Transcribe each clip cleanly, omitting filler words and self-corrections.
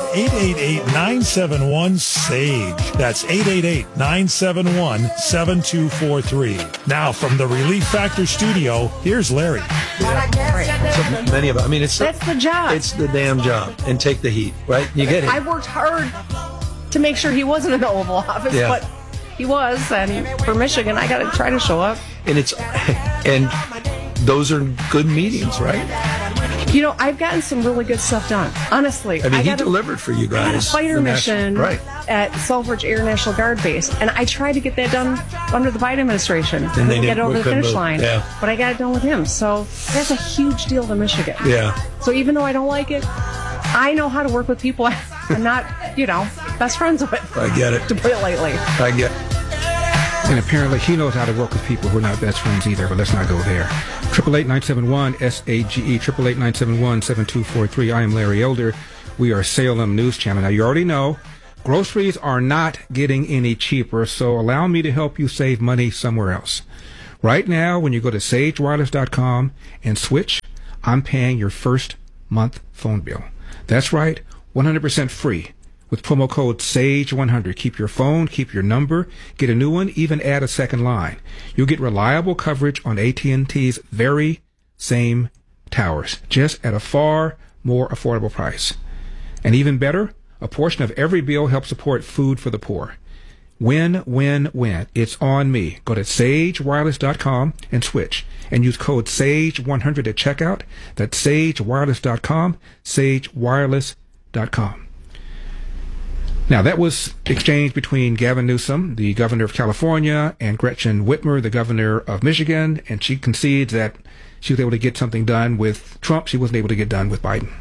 888-971-SAGE. That's 888-971-7243. Now, from the Relief Factor studio, here's Larry. So many of it. I mean, that's the job. It's the damn job. And take the heat, right? You get it. I worked hard to make sure he wasn't in the Oval Office, but he was. And for Michigan, I got to try to show up. And those are good meetings, right? You know, I've gotten some really good stuff done. Honestly, I mean, he delivered for you guys. I had a fighter mission at Selfridge Air National Guard Base, and I tried to get that done under the Biden administration. And they didn't get it over the finish line. Yeah. But I got it done with him, so that's a huge deal to Michigan. Yeah. So even though I don't like it, I know how to work with people I'm not, best friends with. I get it. To put it lightly. I get it. And apparently he knows how to work with people who are not best friends either, but let's not go there. 888-971-SAGE, 888-971-7243. I am Larry Elder. We are Salem News Channel. Now, you already know groceries are not getting any cheaper, so allow me to help you save money somewhere else. Right now, when you go to sagewireless.com and switch, I'm paying your first month phone bill. That's right, 100% free. With promo code SAGE100, keep your phone, keep your number, get a new one, even add a second line. You'll get reliable coverage on AT&T's very same towers, just at a far more affordable price. And even better, a portion of every bill helps support food for the poor. Win, win, win. It's on me. Go to sagewireless.com and switch. And use code SAGE100 at checkout. That's sagewireless.com, sagewireless.com. Now, that was exchanged between Gavin Newsom, the governor of California, and Gretchen Whitmer, the governor of Michigan, and she concedes that she was able to get something done with Trump she wasn't able to get done with Biden.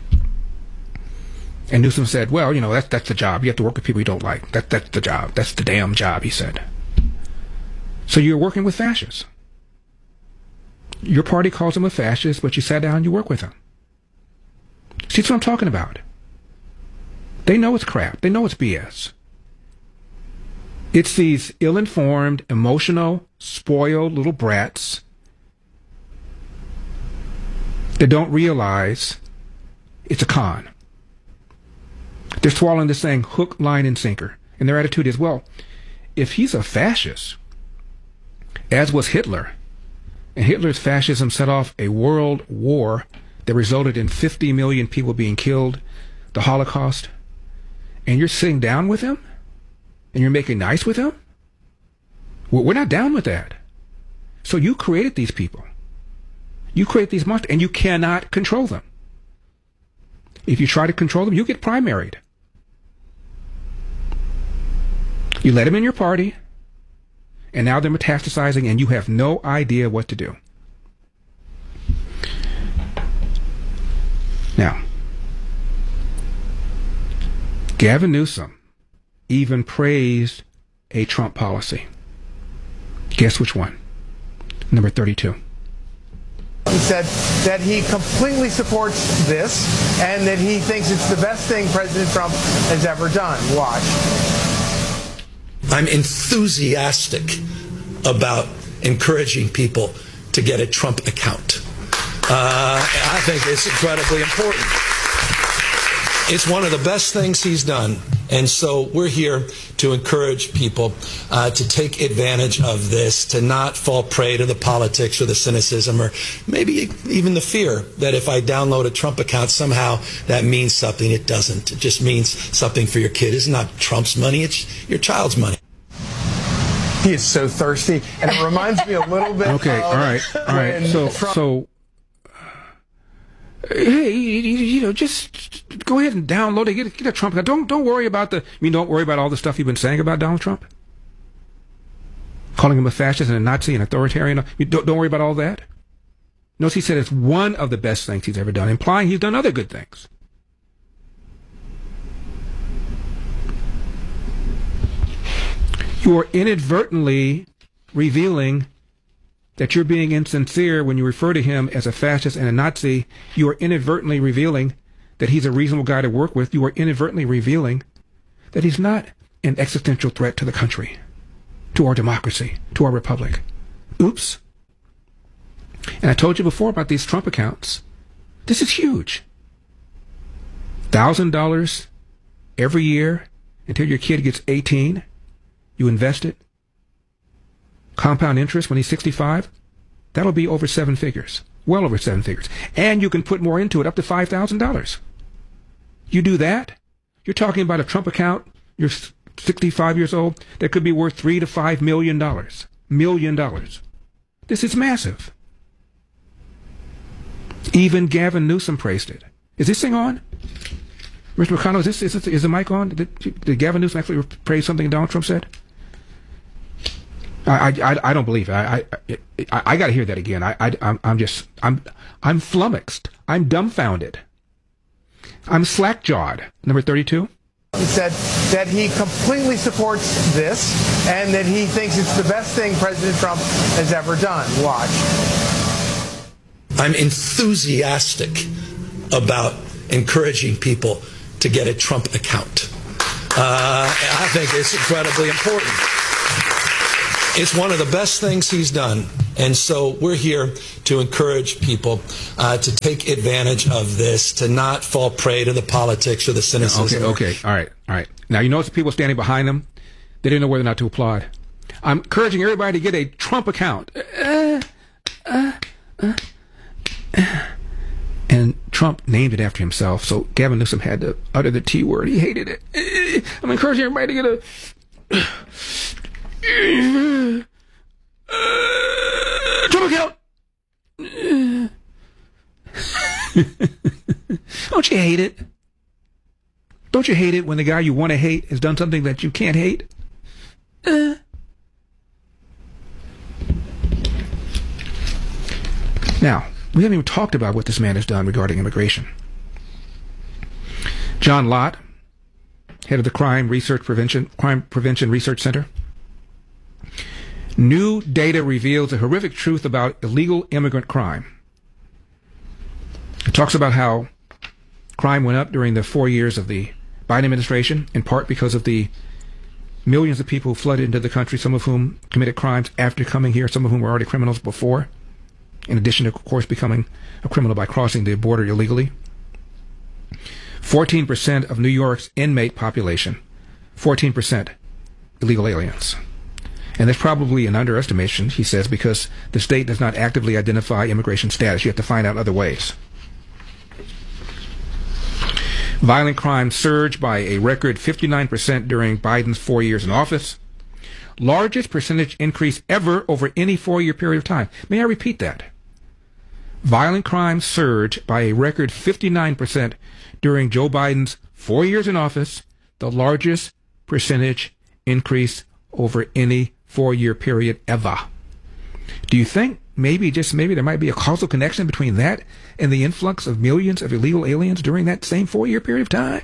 And Newsom said, well, that's the job. You have to work with people you don't like. That's the job. That's the damn job, he said. So you're working with fascists. Your party calls them a fascist, but you sat down and you work with them. See, that's what I'm talking about. They know it's crap. They know it's BS. It's these ill-informed, emotional, spoiled little brats that don't realize it's a con. They're swallowing this thing hook, line, and sinker. And their attitude is, well, if he's a fascist, as was Hitler, and Hitler's fascism set off a world war that resulted in 50 million people being killed, the Holocaust, and you're sitting down with him? And you're making nice with him? Well, we're not down with that. So you created these people. You create these monsters, and you cannot control them. If you try to control them, you get primaried. You let them in your party, and now they're metastasizing, and you have no idea what to do. Now, Gavin Newsom even praised a Trump policy. Guess which one? Number 32. He said that he completely supports this and that he thinks it's the best thing President Trump has ever done. Watch. I'm enthusiastic about encouraging people to get a Trump account. I think it's incredibly important. It's one of the best things he's done. And so we're here to encourage people to take advantage of this, to not fall prey to the politics or the cynicism or maybe even the fear that if I download a Trump account, somehow that means something. It doesn't. It just means something for your kid. It's not Trump's money. It's your child's money. He is so thirsty. And it reminds me a little bit Okay, all right. So hey, just go ahead and download it. Get a Trump account. Don't worry about don't worry about all the stuff you've been saying about Donald Trump, calling him a fascist and a Nazi and authoritarian. Don't worry about all that. Notice he said it's one of the best things he's ever done, implying he's done other good things. You are inadvertently revealing that you're being insincere when you refer to him as a fascist and a Nazi. You are inadvertently revealing that he's a reasonable guy to work with. You are inadvertently revealing that he's not an existential threat to the country, to our democracy, to our republic. Oops. And I told you before about these Trump accounts. This is huge. $1,000 every year until your kid gets 18. You invest it. Compound interest when he's 65. That'll be over 7 figures. Well over 7 figures. And you can put more into it, up to $5,000. You do that, you're talking about a Trump account, you're 65 years old, that could be worth $3 to $5 million. This is massive. Even Gavin Newsom praised it. Is this thing on? Mr. McConnell, is the mic on? Did Gavin Newsom actually praise something Donald Trump said? I don't believe it. I got to hear that again. I'm flummoxed. I'm dumbfounded. I'm slack-jawed. Number 32. He said that he completely supports this and that he thinks it's the best thing President Trump has ever done. Watch. I'm enthusiastic about encouraging people to get a Trump account. I think it's incredibly important. It's one of the best things he's done. And so we're here to encourage people to take advantage of this, to not fall prey to the politics or the cynicism. Okay. All right. Now, you notice the people standing behind him, they didn't know whether or not to applaud. I'm encouraging everybody to get a Trump account. And Trump named it after himself, so Gavin Newsom had to utter the T word. He hated it. I'm encouraging everybody to get a Trump account. Don't you hate it? Don't you hate it when the guy you want to hate has done something that you can't hate? Now, we haven't even talked about what this man has done regarding immigration. John Lott, head of the Crime Prevention Research Center. New data reveals a horrific truth about illegal immigrant crime. It talks about how crime went up during the 4 years of the Biden administration, in part because of the millions of people who flooded into the country, some of whom committed crimes after coming here, some of whom were already criminals before, in addition to, of course, becoming a criminal by crossing the border illegally. 14% of New York's inmate population, 14% illegal aliens. And that's probably an underestimation, he says, because the state does not actively identify immigration status. You have to find out other ways. Violent crime surged by a record 59% during Biden's 4 years in office. Largest percentage increase ever over any 4-year period of time. May I repeat that? Violent crime surged by a record 59% during Joe Biden's 4 years in office, the largest percentage increase over any 4-year period ever. Do you think maybe, just maybe, there might be a causal connection between that and the influx of millions of illegal aliens during that same 4-year period of time?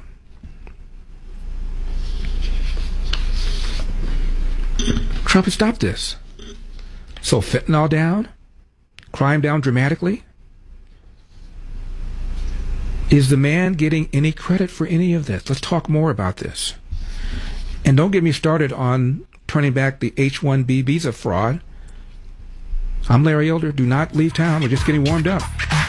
Trump has stopped this. So fentanyl down, crime down dramatically. Is the man getting any credit for any of this? Let's talk more about this. And don't get me started on turning back the H-1B visa fraud. I'm Larry Elder. Do not leave town. We're just getting warmed up.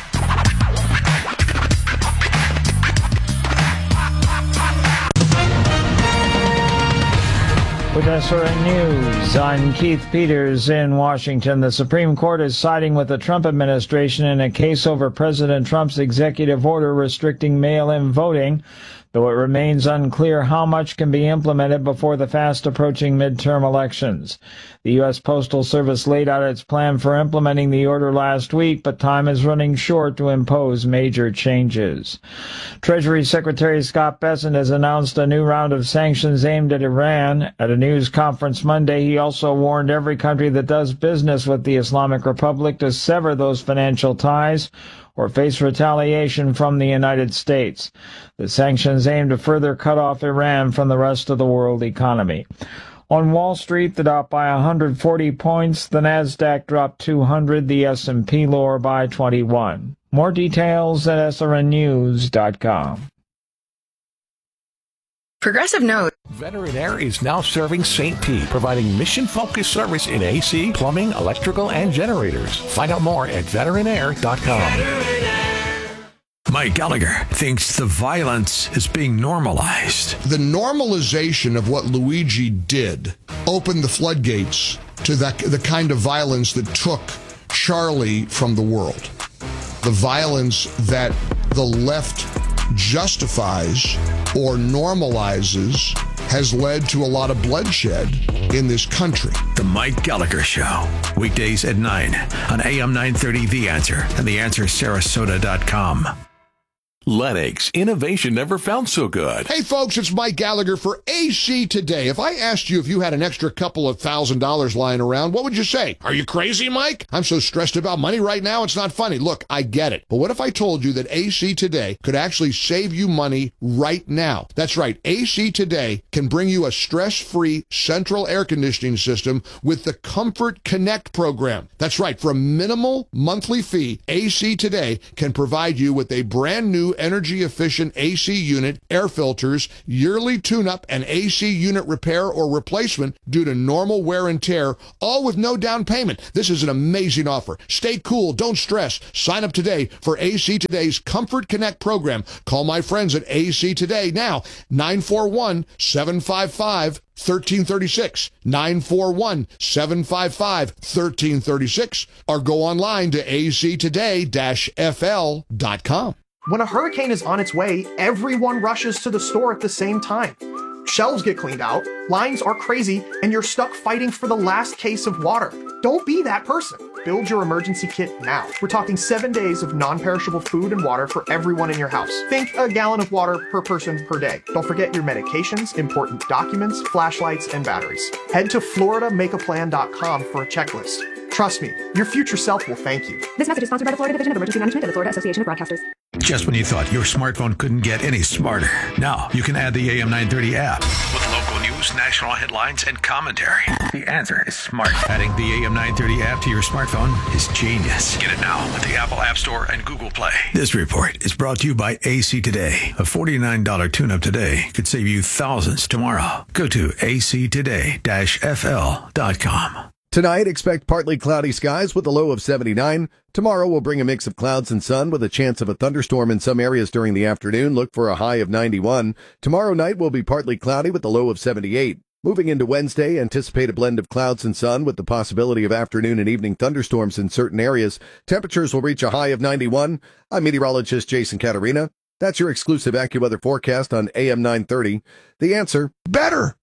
With SRN News, I'm Keith Peters in Washington. The Supreme Court is siding with the Trump administration in a case over President Trump's executive order restricting mail-in voting, though it remains unclear how much can be implemented before the fast-approaching midterm elections. The U.S. Postal Service laid out its plan for implementing the order last week, but time is running short to impose major changes. Treasury Secretary Scott Bessent has announced a new round of sanctions aimed at Iran. At a news conference Monday, he also warned every country that does business with the Islamic Republic to sever those financial ties or face retaliation from the United States. The sanctions aim to further cut off Iran from the rest of the world economy. On Wall Street, the Dow by 140 points, the Nasdaq dropped 200, the S&P lower by 21. More details at srnnews.com. Progressive Note. Veteran Air is now serving St. Pete, providing mission-focused service in AC, plumbing, electrical, and generators. Find out more at veteranair.com. Mike Gallagher thinks the violence is being normalized. The normalization of what Luigi did opened the floodgates to the kind of violence that took Charlie from the world. The violence that the left justifies or normalizes has led to a lot of bloodshed in this country. The Mike Gallagher Show, weekdays at 9 on AM 930 The Answer and TheAnswerSarasota.com. Lennox, innovation never felt so good. Hey folks, it's Mike Gallagher for AC Today. If I asked you if you had an extra couple of $1,000 lying around, what would you say? Are you crazy, Mike? I'm so stressed about money right now, it's not funny. Look, I get it. But what if I told you that AC Today could actually save you money right now? That's right. AC Today can bring you a stress-free central air conditioning system with the Comfort Connect program. That's right. For a minimal monthly fee, AC Today can provide you with a brand new energy-efficient AC unit, air filters, yearly tune-up, and AC unit repair or replacement due to normal wear and tear, all with no down payment. This is an amazing offer. Stay cool. Don't stress. Sign up today for AC Today's Comfort Connect program. Call my friends at AC Today now, 941-755-1336, 941-755-1336, or go online to actoday-fl.com. When a hurricane is on its way, everyone rushes to the store at the same time. Shelves get cleaned out, lines are crazy, and you're stuck fighting for the last case of water. Don't be that person. Build your emergency kit now. We're talking 7 days of non-perishable food and water for everyone in your house. Think a gallon of water per person per day. Don't forget your medications, important documents, flashlights, and batteries. Head to FloridaMakeAPlan.com for a checklist. Trust me, your future self will thank you. This message is sponsored by the Florida Division of Emergency Management and the Florida Association of Broadcasters. Just when you thought your smartphone couldn't get any smarter, now you can add the AM 930 app with local news, national headlines, and commentary. The answer is smart. Adding the AM 930 app to your smartphone is genius. Get it now at the Apple App Store and Google Play. This report is brought to you by AC Today. A $49 tune-up today could save you thousands tomorrow. Go to actoday-fl.com. Tonight, expect partly cloudy skies with a low of 79. Tomorrow will bring a mix of clouds and sun with a chance of a thunderstorm in some areas during the afternoon. Look for a high of 91. Tomorrow night will be partly cloudy with a low of 78. Moving into Wednesday, anticipate a blend of clouds and sun with the possibility of afternoon and evening thunderstorms in certain areas. Temperatures will reach a high of 91. I'm meteorologist Jason Caterina. That's your exclusive AccuWeather forecast on AM 930. The Answer, better.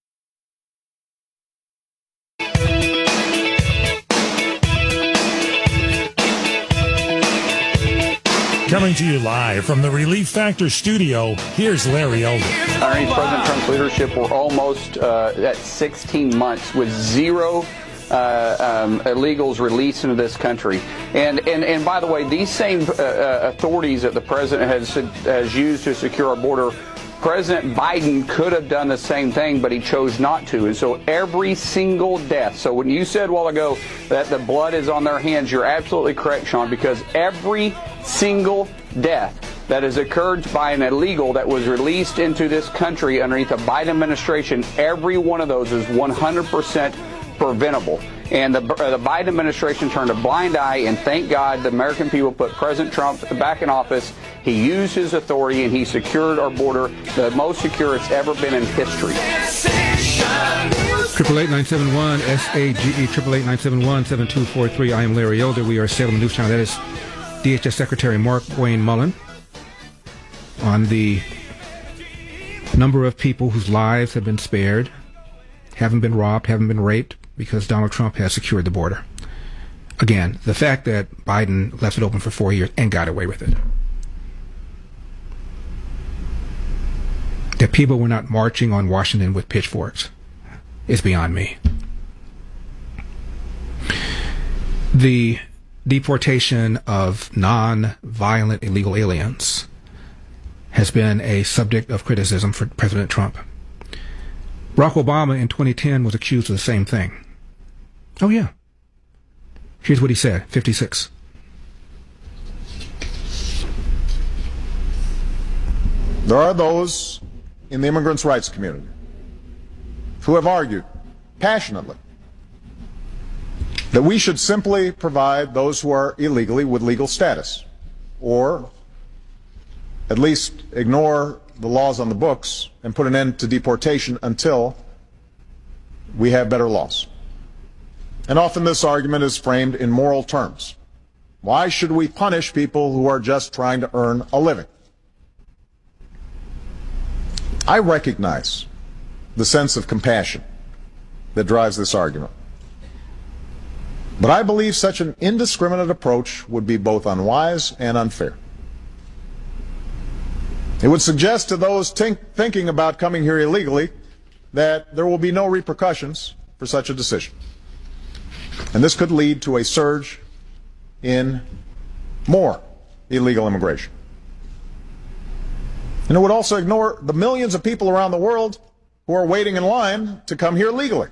Coming to you live from the Relief Factor studio, here's Larry Elder. Underneath President Trump's leadership, we're almost at 16 months with zero illegals released into this country. And by the way, these same authorities that the president has used to secure our border, President Biden could have done the same thing, but he chose not to. And so every single death. So when you said a while ago that the blood is on their hands, you're absolutely correct, Sean, because every single death that has occurred by an illegal that was released into this country underneath the Biden administration, every one of those is 100% preventable. And the Biden administration turned a blind eye, and thank God the American people put President Trump back in office. He used his authority, and he secured our border, the most secure it's ever been in history. 888-971-SAGE, 888-971-7243. I am Larry Elder. We are Salem News Channel. That is DHS Secretary Mark Wayne Mullen on the number of people whose lives have been spared, haven't been robbed, haven't been raped, because Donald Trump has secured the border. Again, the fact that Biden left it open for 4 years and got away with it. That people were not marching on Washington with pitchforks is beyond me. The deportation of non-violent illegal aliens has been a subject of criticism for President Trump. Barack Obama in 2010 was accused of the same thing. Oh, yeah. Here's what he said, 56. There are those in the immigrants' rights community who have argued passionately that we should simply provide those who are illegally with legal status, or at least ignore the laws on the books and put an end to deportation until we have better laws. And often this argument is framed in moral terms. Why should we punish people who are just trying to earn a living? I recognize the sense of compassion that drives this argument. But I believe such an indiscriminate approach would be both unwise and unfair. It would suggest to those thinking about coming here illegally that there will be no repercussions for such a decision. And this could lead to a surge in more illegal immigration. And it would also ignore the millions of people around the world who are waiting in line to come here legally.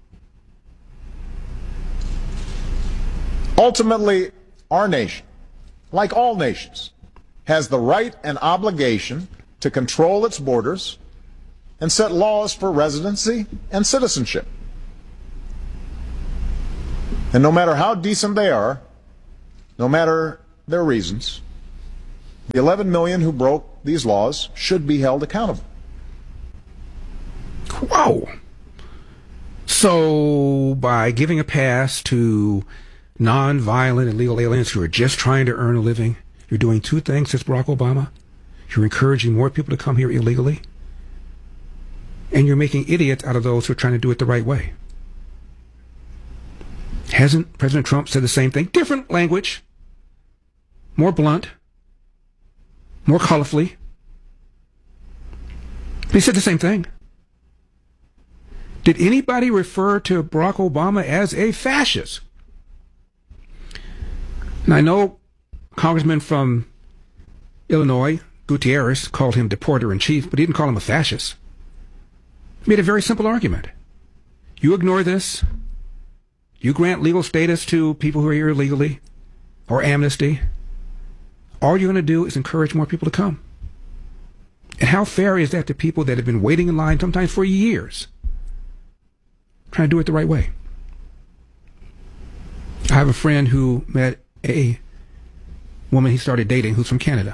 Ultimately, our nation, like all nations, has the right and obligation to control its borders and set laws for residency and citizenship. And no matter how decent they are, no matter their reasons, the 11 million who broke these laws should be held accountable. Wow. So by giving a pass to non-violent and legal aliens who are just trying to earn a living, you're doing two things, says Barack Obama. You're encouraging more people to come here illegally, and you're making idiots out of those who are trying to do it the right way. Hasn't President Trump said the same thing? Different language, more blunt, more colorfully. But he said the same thing. Did anybody refer to Barack Obama as a fascist? And I know Congressman from Illinois, Gutierrez, called him deporter-in-chief, but he didn't call him a fascist. He made a very simple argument. You ignore this, you grant legal status to people who are here illegally, or amnesty, all you're going to do is encourage more people to come. And how fair is that to people that have been waiting in line sometimes for years, trying to do it the right way? I have a friend who met a woman he started dating who's from Canada.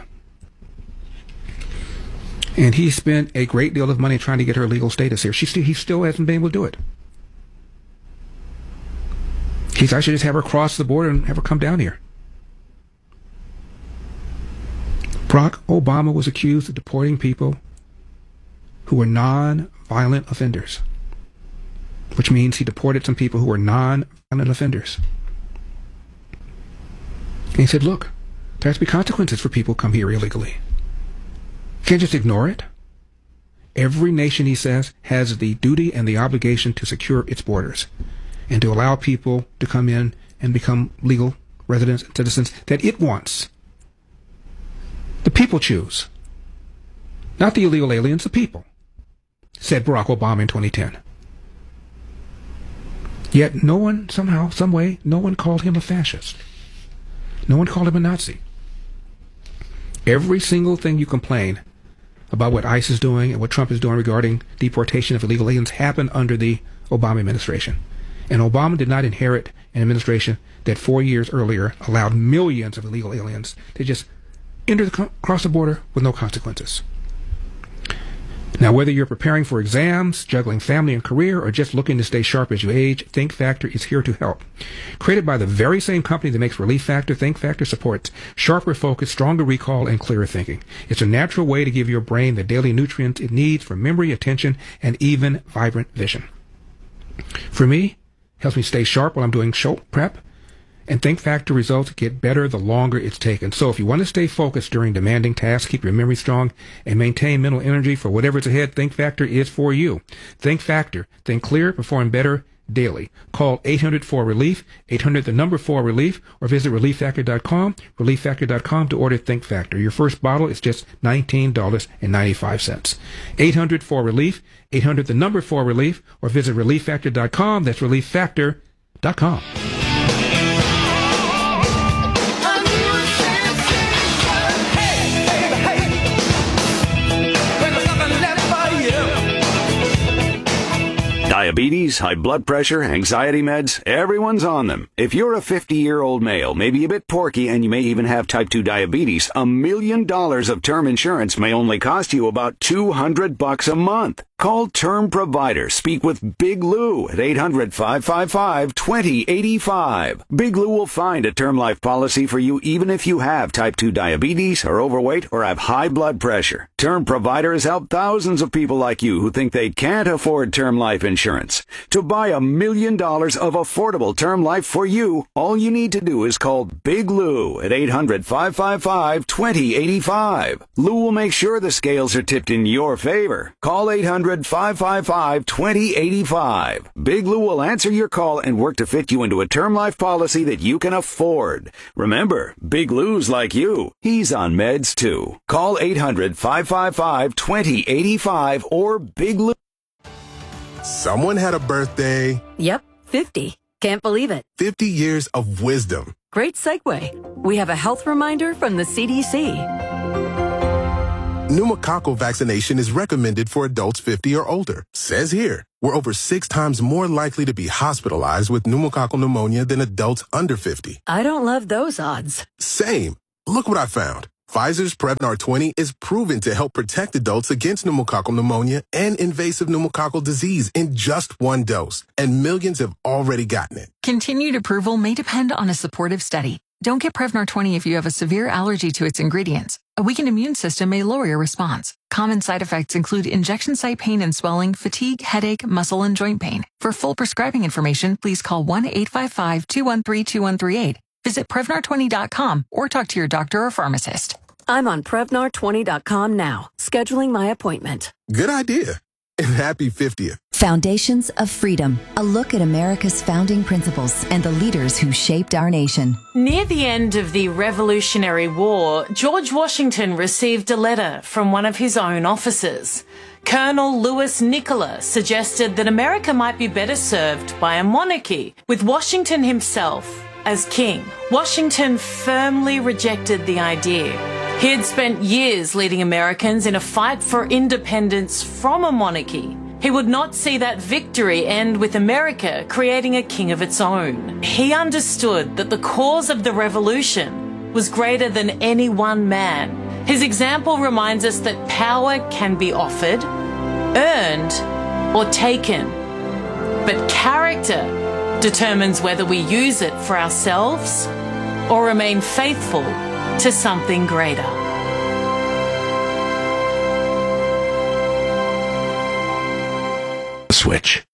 And he spent a great deal of money trying to get her legal status here. He still hasn't been able to do it. He said, I should just have her cross the border and have her come down here. Barack Obama was accused of deporting people who were non-violent offenders, which means he deported some people who were non-violent offenders. And he said, look, there has to be consequences for people who come here illegally. You can't just ignore it. Every nation, he says, has the duty and the obligation to secure its borders and to allow people to come in and become legal residents and citizens that it wants. The people choose. Not the illegal aliens, the people, said Barack Obama in 2010. Yet no one, somehow, some way, no one called him a fascist. No one called him a Nazi. Every single thing you complain about what ICE is doing and what Trump is doing regarding deportation of illegal aliens happened under the Obama administration. And Obama did not inherit an administration that 4 years earlier allowed millions of illegal aliens to just cross the border with no consequences. Now, whether you're preparing for exams, juggling family and career, or just looking to stay sharp as you age, Think Factor is here to help. Created by the very same company that makes Relief Factor, Think Factor supports sharper focus, stronger recall, and clearer thinking. It's a natural way to give your brain the daily nutrients it needs for memory, attention, and even vibrant vision. For me, it helps me stay sharp while I'm doing show prep, and Think Factor results get better the longer it's taken. So if you want to stay focused during demanding tasks, keep your memory strong, and maintain mental energy for whatever's ahead, Think Factor is for you. Think Factor. Think clear, perform better daily. Call 800-4-RELIEF, 800-4-RELIEF, or visit ReliefFactor.com, ReliefFactor.com to order Think Factor. Your first bottle is just $19.95. 800-4-RELIEF, 800-4-RELIEF, or visit ReliefFactor.com. That's ReliefFactor.com. Diabetes, high blood pressure, anxiety meds, everyone's on them. If you're a 50-year-old male, maybe a bit porky, and you may even have type 2 diabetes, $1 million of term insurance may only cost you about $200 a month. Call Term Provider. Speak with Big Lou at 800-555-2085. Big Lou will find a term life policy for you even if you have type 2 diabetes, are overweight, or have high blood pressure. Term Provider has helped thousands of people like you who think they can't afford term life insurance. To buy $1 million of affordable term life for you, all you need to do is call Big Lou at 800-555-2085. Lou will make sure the scales are tipped in your favor. Call 800-555-2085. Big Lou will answer your call and work to fit you into a term life policy that you can afford. Remember, Big Lou's like you. He's on meds too. Call 800-555-2085 or Big Lou. Someone had a birthday. Yep, 50. Can't believe it. 50 years of wisdom. Great segue. We have a health reminder from the CDC. Pneumococcal vaccination is recommended for adults 50 or older. Says here, we're over 6 times more likely to be hospitalized with pneumococcal pneumonia than adults under 50. I don't love those odds. Same. Look what I found. Pfizer's Prevnar 20 is proven to help protect adults against pneumococcal pneumonia and invasive pneumococcal disease in just 1 dose, and millions have already gotten it. Continued approval may depend on a supportive study. Don't get Prevnar 20 if you have a severe allergy to its ingredients. A weakened immune system may lower your response. Common side effects include injection site pain and swelling, fatigue, headache, muscle, and joint pain. For full prescribing information, please call 1-855-213-2138. Visit Prevnar20.com or talk to your doctor or pharmacist. I'm on Prevnar20.com now, scheduling my appointment. Good idea. And happy 50th. Foundations of Freedom, a look at America's founding principles and the leaders who shaped our nation. Near the end of the Revolutionary War, George Washington received a letter from one of his own officers. Colonel Louis Nicola suggested that America might be better served by a monarchy, with Washington himself as king. Washington firmly rejected the idea. He had spent years leading Americans in a fight for independence from a monarchy. He would not see that victory end with America creating a king of its own. He understood that the cause of the revolution was greater than any one man. His example reminds us that power can be offered, earned, or taken. But character determines whether we use it for ourselves or remain faithful to something greater. Switch.